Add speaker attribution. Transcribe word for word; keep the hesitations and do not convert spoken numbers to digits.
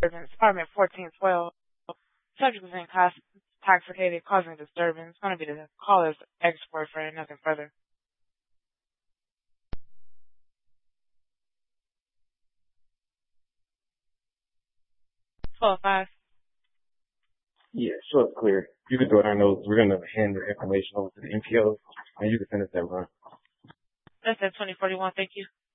Speaker 1: Apartment fourteen twelve. Subject was intoxicated, causing disturbance. It's going to be the caller's ex-boyfriend, nothing further. twelve five.
Speaker 2: Yeah, sure, it's clear. You can throw it on those. We're going to hand the information over to the M P O, and you can send us that run.
Speaker 1: That's at twenty forty-one. Thank you.